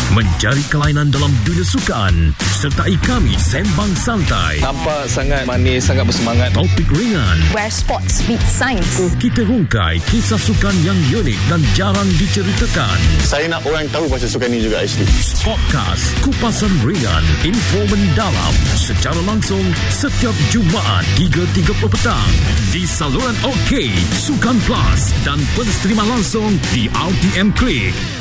Mencari kelainan dalam dunia sukan. Sertai kami sembang santai. Nampak sangat manis, sangat bersemangat. Topik ringan. Where sports meet science. Kita rungkai kisah sukan yang unik dan jarang diceritakan. Saya nak orang tahu pasal sukan ni juga actually. Podcast Kupasan Ringan, info mendalam secara langsung setiap Jumaat 3.30 petang di saluran OK, Sukan Plus dan penerimaan langsung di RTM Klik.